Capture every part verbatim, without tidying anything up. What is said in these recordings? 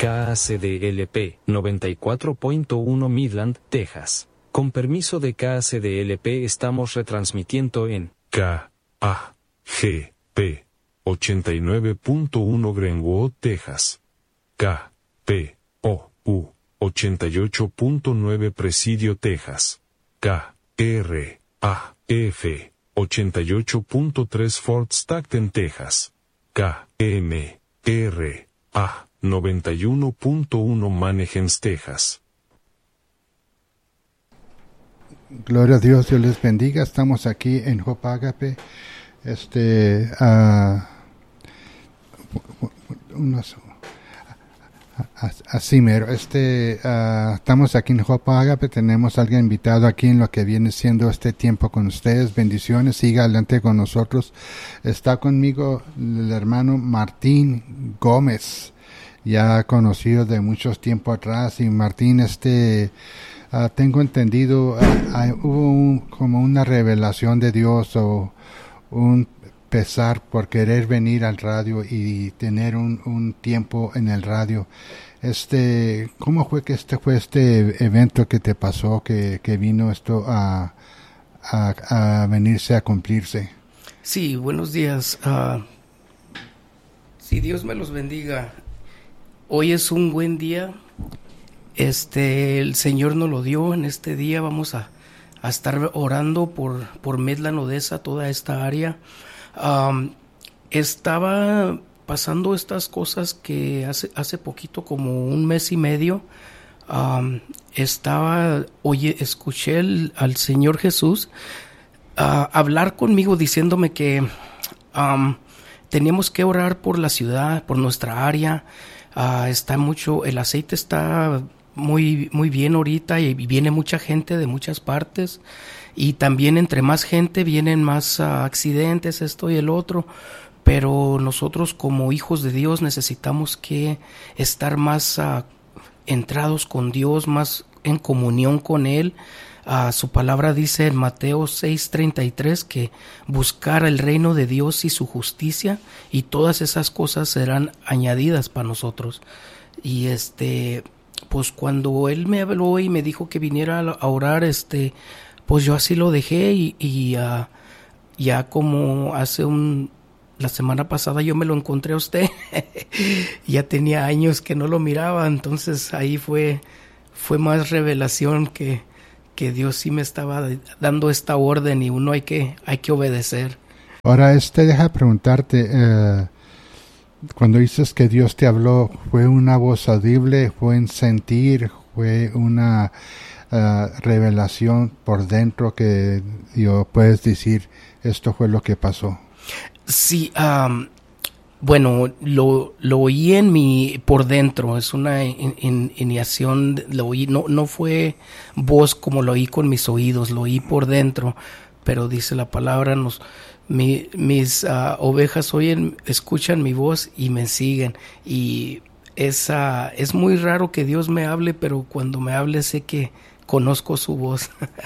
K A C D L P noventa y cuatro punto uno Midland, Texas. Con permiso de K A C D L P estamos retransmitiendo en K A G P ochenta y nueve punto uno Greenwood, Texas. K P O U ochenta y ocho punto nueve Presidio, Texas. K R A F ochenta y ocho punto tres Fort Stockton, Texas. K M R A noventa y uno punto uno Manahems, Texas. Gloria a Dios, Dios les bendiga. Estamos aquí en Hope Agape. Este, uh, unos, así mero. Este, uh, estamos aquí en Hope Agape. Tenemos a alguien invitado aquí en lo que viene siendo este tiempo con ustedes. Bendiciones. Siga adelante con nosotros. Está conmigo el hermano Martín Gómez, ya conocido de muchos tiempo atrás. Y Martín, este, Uh, tengo entendido, uh, uh, hubo un, como una revelación de Dios o un pesar por querer venir al radio y tener un, un tiempo en el radio. Este, ¿cómo fue que este fue este evento que te pasó, que, que vino esto a, a, a venirse a cumplirse? Sí, buenos días. Uh, si Dios me los bendiga. Hoy es un buen día. Este, el Señor nos lo dio en este día. Vamos a, a estar orando por, por Midland, Odessa, toda esta área. Um, estaba pasando estas cosas que hace, hace poquito, como un mes y medio, um, estaba, oye, escuché el, al Señor Jesús uh, hablar conmigo diciéndome que um, teníamos que orar por la ciudad, por nuestra área. Uh, está mucho, el aceite está muy muy bien ahorita y viene mucha gente de muchas partes, y también entre más gente vienen más uh, accidentes, esto y el otro, pero nosotros como hijos de Dios necesitamos que estar más uh, entrados con Dios, más en comunión con Él. Uh, su palabra dice en Mateo seis treinta y tres que buscar el reino de Dios y su justicia, y todas esas cosas serán añadidas para nosotros. Y este, pues cuando él me habló y me dijo que viniera a orar, este, pues yo así lo dejé, y, y uh, ya como hace un, la semana pasada yo me lo encontré a usted. Ya tenía años que no lo miraba, entonces ahí fue, fue más revelación que que Dios sí me estaba dando esta orden, y uno hay que hay que obedecer. Ahora, este, deja preguntarte, eh, cuando dices que Dios te habló, ¿fue una voz audible, fue en sentir, fue una uh, revelación por dentro que yo puedes decir, esto fue lo que pasó? Sí, um, bueno, lo, lo oí en mi, por dentro, es una iniciación, lo oí, no, no fue voz como lo oí con mis oídos, lo oí por dentro, pero dice la palabra, nos, mi, mis uh, ovejas oyen, escuchan mi voz y me siguen, y esa, es muy raro que Dios me hable, pero cuando me hable sé que conozco su voz.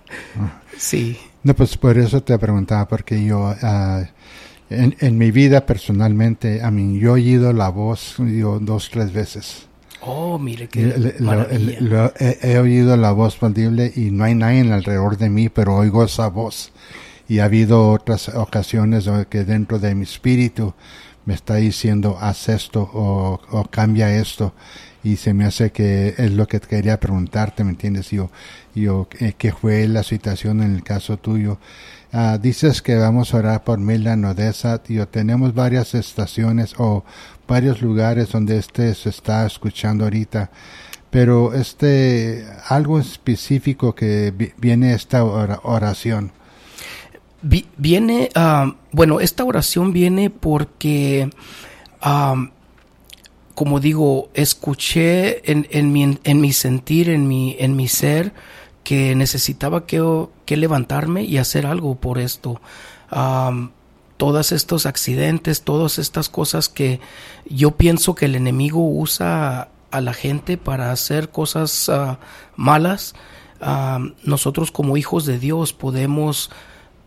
Sí. No, pues por eso te preguntaba, porque yo... Uh, En, en mi vida personalmente, a mí, yo he oído la voz yo, dos, tres veces. Oh, mire qué le, maravilla. Lo, lo, he, he oído la voz audible y no hay nadie alrededor de mí, pero oigo esa voz. Y ha habido otras ocasiones que dentro de mi espíritu me está diciendo, haz esto o, o cambia esto. Y se me hace que es lo que quería preguntarte, ¿me entiendes? Yo, yo, ¿qué fue la situación en el caso tuyo? Uh, dices que vamos a orar por Midland, Odessa. Yo, tenemos varias estaciones o varios lugares donde este se está escuchando ahorita, pero este, algo específico que vi, viene esta oración. Vi, viene, uh, bueno, esta oración viene porque, um, como digo, escuché en, en mi, en mi sentir, en mi, en mi ser, que necesitaba que, que levantarme y hacer algo por esto. Um, todos estos accidentes, todas estas cosas que yo pienso que el enemigo usa a la gente para hacer cosas uh, malas, uh, nosotros como hijos de Dios podemos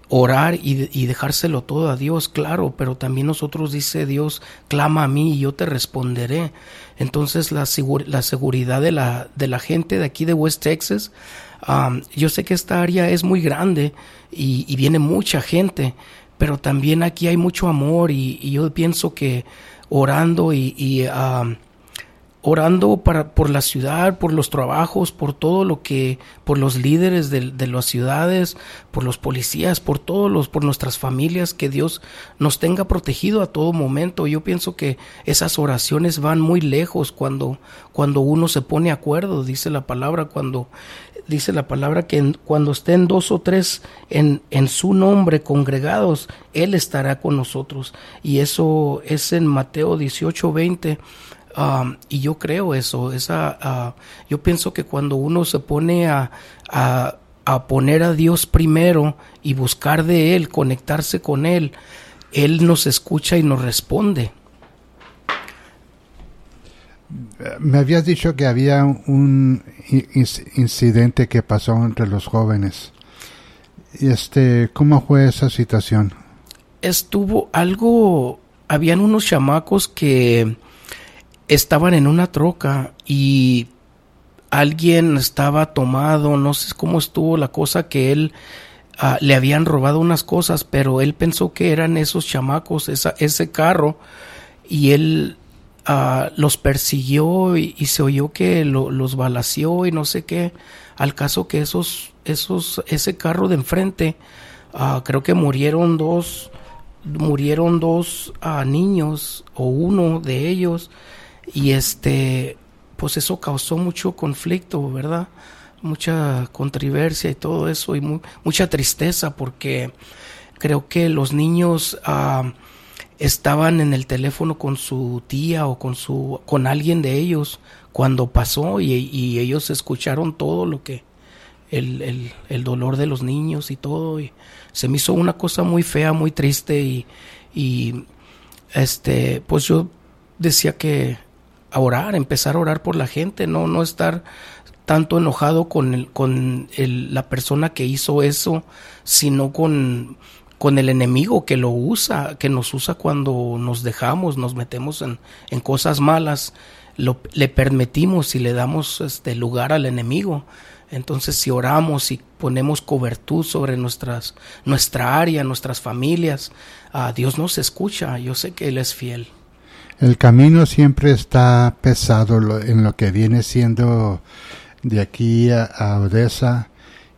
orar y, y dejárselo todo a Dios, claro, pero también nosotros, dice Dios, clama a mí y yo te responderé. Entonces la, segur, la seguridad de la, de la gente de aquí de West Texas, um, yo sé que esta área es muy grande y, y viene mucha gente, pero también aquí hay mucho amor y, y yo pienso que orando y, y um, orando para, por la ciudad, por los trabajos, por todo lo que, por los líderes de, de las ciudades, por los policías, por todos los, por nuestras familias, que Dios nos tenga protegido a todo momento. Yo pienso que esas oraciones van muy lejos cuando, cuando uno se pone de acuerdo, dice la palabra, cuando dice la palabra que en, cuando estén dos o tres en, en su nombre congregados, Él estará con nosotros. Y eso es en Mateo dieciocho veinte. Um, y yo creo eso, esa, uh, yo pienso que cuando uno se pone a, a, a poner a Dios primero y buscar de Él, conectarse con Él, Él nos escucha y nos responde. Me habías dicho que había un incidente que pasó entre los jóvenes. Este, ¿cómo fue esa situación? Estuvo algo, habían unos chamacos que estaban en una troca y alguien estaba tomado, no sé cómo estuvo la cosa, que él uh, le habían robado unas cosas, pero él pensó que eran esos chamacos, esa, ese carro, y él uh, los persiguió y, y se oyó que lo, los balaceó y no sé qué, al caso que esos, esos, ese carro de enfrente, uh, creo que murieron dos, murieron dos uh, niños, o uno de ellos. Y este, pues eso causó mucho conflicto, ¿verdad? Mucha controversia y todo eso, y mu- mucha tristeza, porque creo que los niños uh, estaban en el teléfono con su tía o con su, con alguien de ellos cuando pasó, y, y ellos escucharon todo lo que, el, el, el dolor de los niños y todo, y se me hizo una cosa muy fea, muy triste, y, y este, pues yo decía que a orar, empezar a orar por la gente, no, no estar tanto enojado con el, con el, la persona que hizo eso, sino con, con el enemigo que lo usa, que nos usa cuando nos dejamos, nos metemos en, en cosas malas, lo, le permitimos y le damos este lugar al enemigo. Entonces, si oramos y ponemos cobertura sobre nuestras, nuestra área, nuestras familias, uh, Dios nos escucha. Yo sé que Él es fiel. El camino siempre está pesado lo, en lo que viene siendo de aquí a, a Odessa,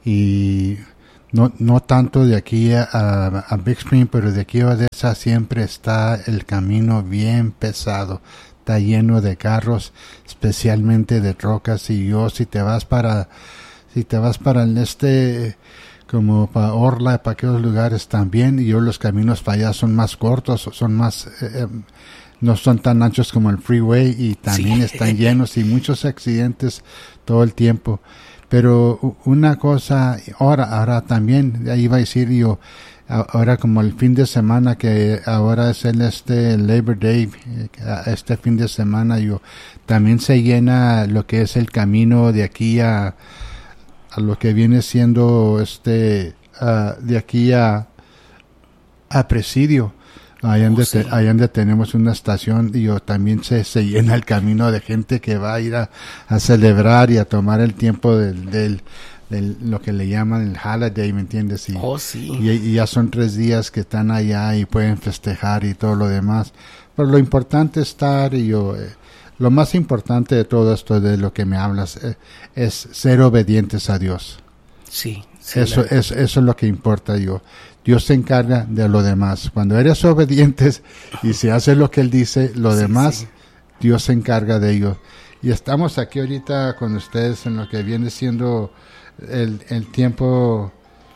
y no, no tanto de aquí a, a Big Spring, pero de aquí a Odessa siempre está el camino bien pesado. Está lleno de carros, especialmente de trocas, y yo si te vas para, si te vas para el este, como para Orla, para aquellos lugares también, y yo los caminos para allá son más cortos, son más, eh, no son tan anchos como el freeway, y también sí. Están llenos y muchos accidentes todo el tiempo. Pero una cosa, ahora, ahora también, iba a decir yo, ahora como el fin de semana, que ahora es el este Labor Day, este fin de semana, yo también se llena lo que es el camino de aquí a, a lo que viene siendo este, uh, de aquí a, a Presidio. Allá donde, oh, sí. te, allá donde tenemos una estación, y yo, también se, se llena el camino de gente que va a ir a, a celebrar y a tomar el tiempo del, del, del lo que le llaman el holiday, ¿me entiendes? Y, oh, sí. y, y ya son tres días que están allá y pueden festejar y todo lo demás. Pero lo importante es estar, y yo, eh, lo más importante de todo esto de lo que me hablas eh, es ser obedientes a Dios. Sí. sí eso, es, eso es lo que importa, yo. Dios se encarga de lo demás. Cuando eres obedientes y se hace lo que Él dice, lo sí, demás, sí. Dios se encarga de ello. Y estamos aquí ahorita con ustedes en lo que viene siendo el, el tiempo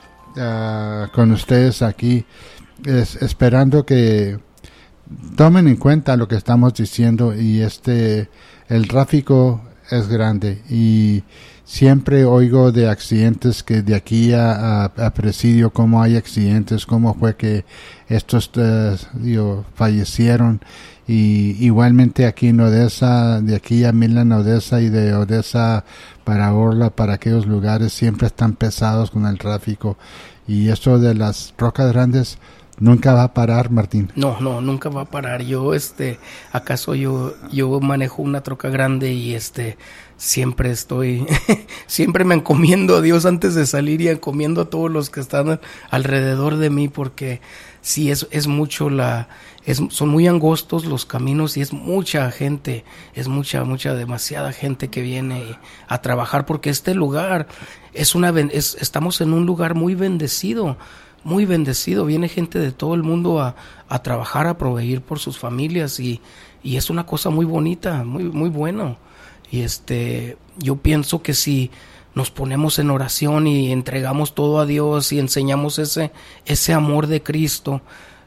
uh, con ustedes aquí, es, esperando que tomen en cuenta lo que estamos diciendo. Y este, el tráfico es grande, y siempre oigo de accidentes, que de aquí a, a, a Presidio, cómo hay accidentes, cómo fue que estos uh, digo, fallecieron, y igualmente aquí en Odessa, de aquí a Midland, Odessa, y de Odessa para Orla, para aquellos lugares siempre están pesados con el tráfico, y eso de las trocas grandes nunca va a parar, Martín. No, no, nunca va a parar. Yo, este, acaso yo, yo manejo una troca grande y este, siempre estoy, siempre me encomiendo a Dios antes de salir y encomiendo a todos los que están alrededor de mí, porque sí es, es mucho la, es, son muy angostos los caminos y es mucha gente, es mucha, mucha, demasiada gente que viene a trabajar, porque este lugar es una, es, estamos en un lugar muy bendecido. Muy bendecido, viene gente de todo el mundo a, a trabajar, a proveer por sus familias, y, y es una cosa muy bonita, muy, muy bueno. Y este, yo pienso que si nos ponemos en oración y entregamos todo a Dios y enseñamos ese, ese amor de Cristo,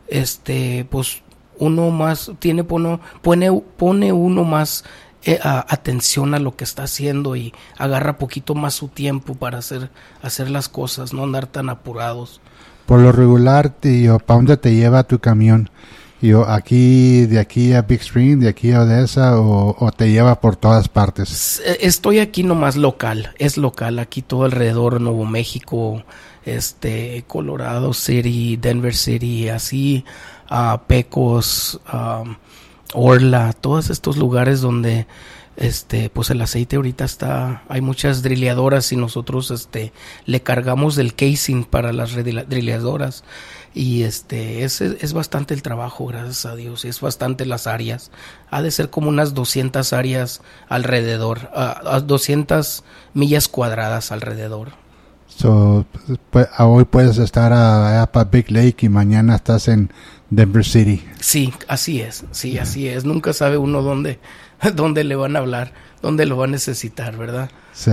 este, pues uno más tiene, pone, pone, pone uno más eh, a, atención a lo que está haciendo y agarra poquito más su tiempo para hacer, hacer las cosas, no andar tan apurados. Por lo regular, tío, ¿para dónde te lleva tu camión? Yo, aquí, de aquí a Big Spring, de aquí a Odessa, o, o te lleva por todas partes? Estoy aquí nomás local, es local, aquí todo alrededor, Nuevo México, este, Colorado City, Denver City, así, uh, Pecos, um, Orla, todos estos lugares donde este, pues el aceite ahorita está, hay muchas drileadoras y nosotros este le cargamos el casing para las drileadoras, y este es, es bastante el trabajo, gracias a Dios, y es bastante las áreas. Ha de ser como unas doscientas áreas alrededor, uh, doscientas millas cuadradas alrededor. So, pues, hoy puedes estar allá para Big Lake y mañana estás en Denver City. Sí, así es, sí, yeah. Así es. Nunca sabe uno dónde, dónde le van a hablar, dónde lo va a necesitar, ¿verdad? Sí.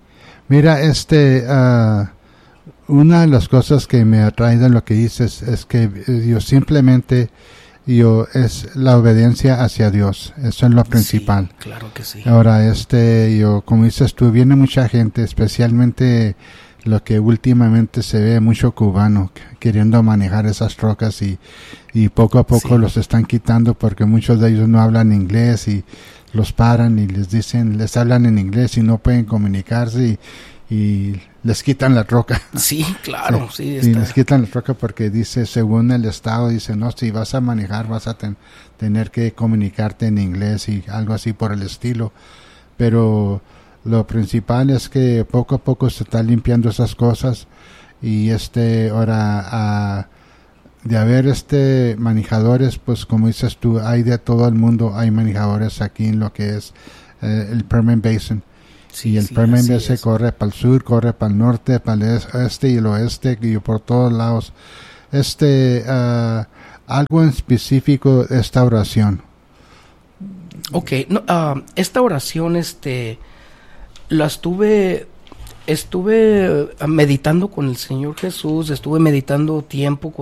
Mira, este, uh, una de las cosas que me atrae de lo que dices es que yo simplemente, yo, es la obediencia hacia Dios. Eso es lo principal. Sí, claro que sí. Ahora, este, yo, como dices tú, viene mucha gente, especialmente lo que últimamente se ve mucho cubano queriendo manejar esas trocas, y, y poco a poco sí. Los están quitando porque muchos de ellos no hablan inglés y los paran y les dicen, les hablan en inglés y no pueden comunicarse, y, y les quitan la troca. Sí, claro, sí. sí está. Y les quitan la troca porque dice, según el estado, dice, no, si vas a manejar vas a ten, tener que comunicarte en inglés y algo así por el estilo. Pero lo principal es que poco a poco se está limpiando esas cosas, y este ahora a, de haber este manejadores, pues como dices tú, hay de todo el mundo, hay manejadores aquí en lo que es eh, el Permian Basin. Sí, y el sí, Permian Basin es. Corre para el sur, corre para el norte, para el este y el oeste, y por todos lados. Este uh, algo en específico de esta oración. Ok, no, uh, esta oración, este la estuve, estuve meditando con el Señor Jesús, estuve meditando tiempo con